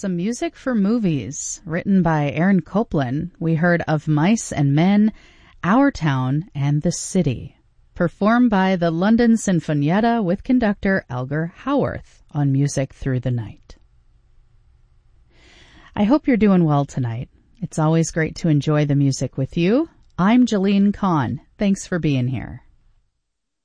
Some music for movies, written by Aaron Copland. We heard Of Mice and Men, Our Town, and The City, performed by the London Sinfonietta with conductor Elgar Howarth on Music Through the Night. I hope you're doing well tonight. It's always great to enjoy the music with you. I'm Jalene Kahn. Thanks for being here.